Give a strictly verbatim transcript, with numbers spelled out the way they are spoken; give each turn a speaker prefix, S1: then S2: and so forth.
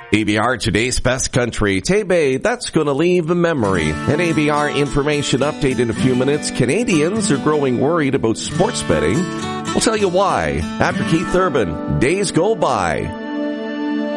S1: A B R Today's Best Country. Tebe, that's going to leave a memory. An A B R information update in a few minutes. Canadians are growing worried about sports betting. We'll tell you why after Keith Urban. Days Go By.